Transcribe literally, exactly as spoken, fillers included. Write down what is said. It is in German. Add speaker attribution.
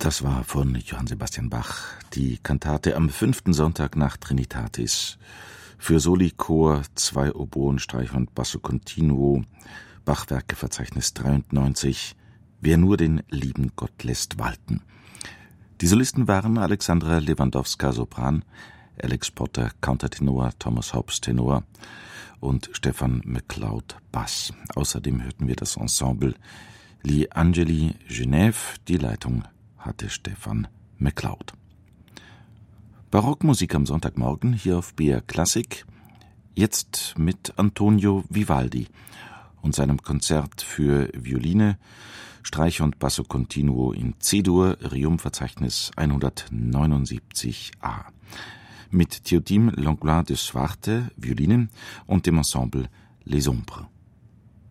Speaker 1: Das war von Johann Sebastian Bach, die Kantate am fünften Sonntag nach Trinitatis. Für Soli, Chor, zwei Oboen, Streich und Basso Continuo, Bachwerkeverzeichnis dreiundneunzig, Wer nur den lieben Gott lässt walten. Die Solisten waren Alexandra Lewandowska, Sopran, Alex Potter, Countertenor, Thomas Hobbs, Tenor und Stefan McLeod, Bass. Außerdem hörten wir das Ensemble Gli Angeli Genève, die Leitung hatte Stefan McLeod. Barockmusik am Sonntagmorgen hier auf B R Klassik, jetzt mit Antonio Vivaldi und seinem Konzert für Violine, Streich und Basso Continuo in C-Dur, Rium-Verzeichnis hundertneunundsiebzig a. Mit Théodime Langlois de Swarte, Violine und dem Ensemble Les Ombres.